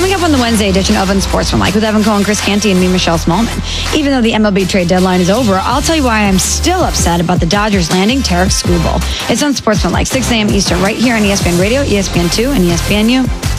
Coming up on the Wednesday edition of Unsportsmanlike with Evan Cohen, Chris Canty, and me, Michelle Smallman. Even though the MLB trade deadline is over, I'll tell you why I'm still upset about the Dodgers landing Tarek Skubal. It's Unsportsmanlike, 6 a.m. Eastern, right here on ESPN Radio, ESPN2, and ESPNU.